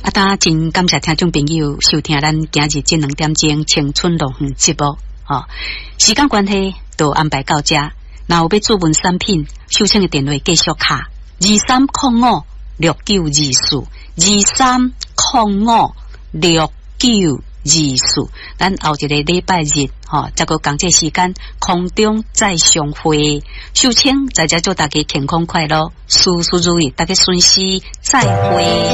当真感谢听众朋友收听咱今日这2点钟青春乐园节目。时间关系，就安排到这。若有要注文产品，收请的电话继续卡23056924，23056924。咱后一个礼拜日，再个讲这时间空中再相会。收请在这祝大家健康快乐，事事如意，大家顺时再会。